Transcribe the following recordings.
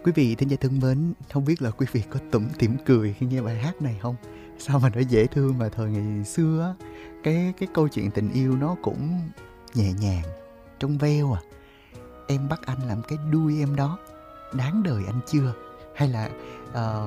Quý vị thính giả thân mến, không biết là quý vị có tủm tỉm cười khi nghe bài hát này không? Sao mà nó dễ thương mà thời ngày xưa á, cái câu chuyện tình yêu nó cũng nhẹ nhàng, trong veo à. Em bắt anh làm cái đuôi em đó, đáng đời anh chưa? Hay là ờ,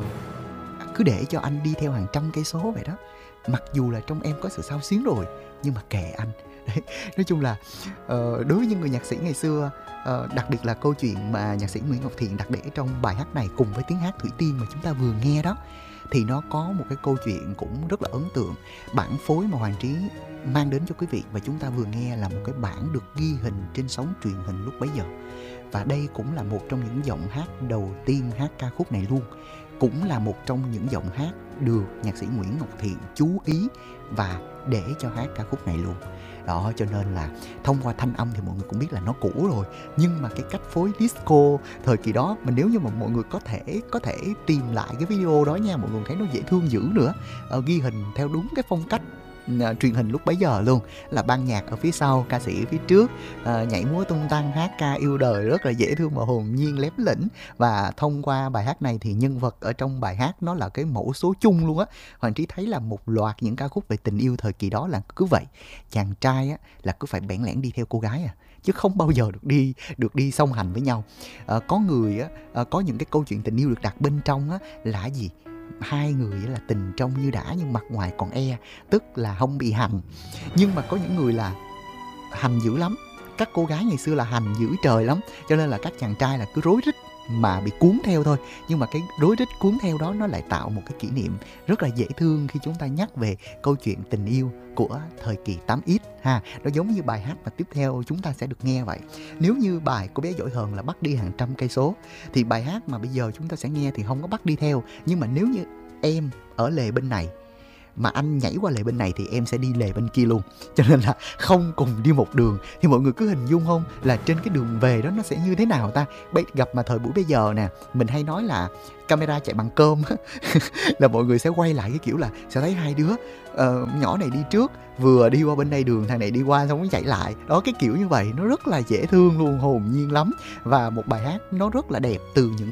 cứ để cho anh đi theo hàng trăm cây số vậy đó. Mặc dù là trong em có sự xao xuyến rồi, nhưng mà kệ anh. Đấy, nói chung là đối với những người nhạc sĩ ngày xưa, đặc biệt là câu chuyện mà nhạc sĩ Nguyễn Ngọc Thiện đặt để trong bài hát này cùng với tiếng hát Thủy Tiên mà chúng ta vừa nghe đó, thì nó có một cái câu chuyện cũng rất là ấn tượng. Bản phối mà Hoàng Trí mang đến cho quý vị và chúng ta vừa nghe là một cái bản được ghi hình trên sóng truyền hình lúc bấy giờ. Và đây cũng là một trong những giọng hát đầu tiên hát ca khúc này luôn. Cũng là một trong những giọng hát được nhạc sĩ Nguyễn Ngọc Thiện chú ý và để cho hát ca khúc này luôn. Đó, cho nên là thông qua thanh âm thì mọi người cũng biết là nó cũ rồi, nhưng mà cái cách phối disco thời kỳ đó, mà nếu như mà mọi người có thể tìm lại cái video đó nha, mọi người thấy nó dễ thương dữ nữa. Ghi hình theo đúng cái phong cách truyền hình lúc bấy giờ luôn, là ban nhạc ở phía sau, ca sĩ ở phía trước, nhảy múa tung tăng, hát ca yêu đời rất là dễ thương mà hồn nhiên lém lĩnh. Và thông qua bài hát này thì nhân vật ở trong bài hát nó là cái mẫu số chung luôn á. Hoàng Trí thấy là một loạt những ca khúc về tình yêu thời kỳ đó là cứ vậy, chàng trai á là cứ phải bẽn lẽn đi theo cô gái à, chứ không bao giờ được đi song hành với nhau. Có người á, có những cái câu chuyện tình yêu được đặt bên trong á là gì, hai người là tình trong như đã nhưng mặt ngoài còn tức là không bị hành. Nhưng mà có những người là hành dữ lắm, các cô gái ngày xưa là hành dữ trời lắm, cho nên là các chàng trai là cứ rối rít mà bị cuốn theo thôi. Nhưng mà cái rối rít cuốn theo đó nó lại tạo một cái kỷ niệm rất là dễ thương khi chúng ta nhắc về câu chuyện tình yêu của thời kỳ 8X ha. Nó giống như bài hát mà tiếp theo chúng ta sẽ được nghe vậy. Nếu như bài Cô bé giỏi hờn là bắt đi hàng trăm cây số, thì bài hát mà bây giờ chúng ta sẽ nghe thì không có bắt đi theo. Nhưng mà nếu như em ở lề bên này mà anh nhảy qua lề bên này thì em sẽ đi lề bên kia luôn, cho nên là không cùng đi một đường. Thì mọi người cứ hình dung không là trên cái đường về đó nó sẽ như thế nào ta. Gặp mà thời buổi bây giờ nè, mình hay nói là camera chạy bằng cơm là mọi người sẽ quay lại cái kiểu là sẽ thấy hai đứa nhỏ này đi trước, vừa đi qua bên đây đường, thằng này đi qua xong nó chạy lại đó, cái kiểu như vậy nó rất là dễ thương luôn, hồn nhiên lắm. Và một bài hát nó rất là đẹp từ những